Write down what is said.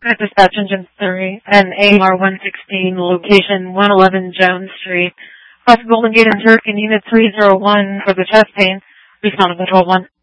At Dispatch Engine 3 and AR 116, location 111 Jones Street. Cross Golden Gate and Jerk in Unit 301 for the chest pain. Respond to Control 1.